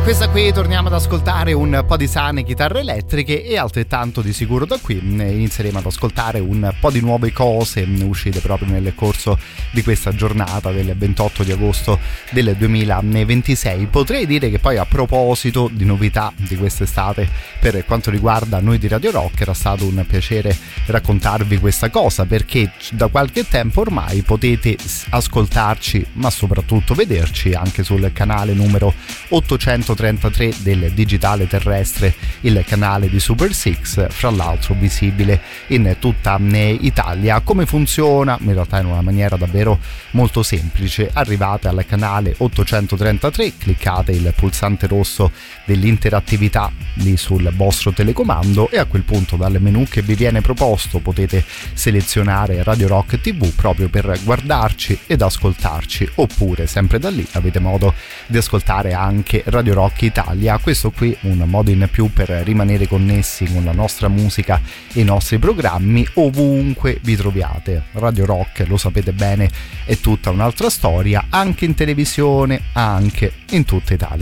Questa qui torniamo ad ascoltare un po' di sane chitarre elettriche e altrettanto di sicuro da qui inizieremo ad ascoltare un po' di nuove cose uscite proprio nel corso di questa giornata del 28 di agosto del 2026. Potrei dire che poi, a proposito di novità di quest'estate per quanto riguarda noi di Radio Rock, era stato un piacere raccontarvi questa cosa, perché da qualche tempo ormai potete ascoltarci ma soprattutto vederci anche sul canale numero 833 del digitale terrestre, il canale di Super 6, fra l'altro visibile in tutta Italia. Come funziona? In realtà in una maniera davvero molto semplice: arrivate al canale 833, cliccate il pulsante rosso dell'interattività lì sul vostro telecomando e a quel punto dal menu che vi viene proposto potete selezionare Radio Rock TV proprio per guardarci ed ascoltarci, oppure sempre da lì avete modo di ascoltare anche Radio Rock Italia. Questo qui un modo in più per rimanere connessi con la nostra musica e i nostri programmi ovunque vi troviate. Radio Rock, lo sapete bene, è tutta un'altra storia, anche in televisione, anche in tutta Italia.